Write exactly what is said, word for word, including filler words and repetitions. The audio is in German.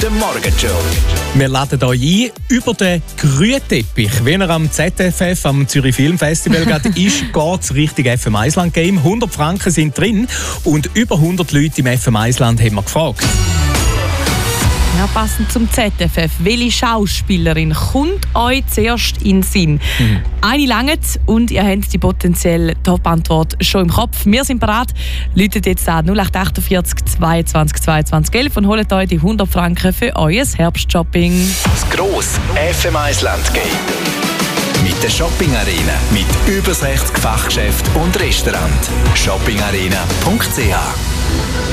der Morgenshow. Wir laden euch ein über den grünen Teppich. Wenn er am Z F F, am Zürich Film Festival geht, ist, geht es richtig F M eins Land Game. hundert Franken sind drin und über hundert Leute im F M eins Land haben wir gefragt. Ja, passend zum Z F F. Welche Schauspielerin kommt euch zuerst in den Sinn? Mhm. Eine lange und ihr habt die potenzielle Top-Antwort schon im Kopf. Wir sind bereit. Läutet jetzt an null acht achtundvierzig zweiundzwanzig zweiundzwanzig elf und holt euch die hundert Franken für euer Herbstshopping. Das grosse F M eins Land Game. Mit der Shopping Arena. Mit über sechzig Fachgeschäften und Restaurants. shopping arena punkt c h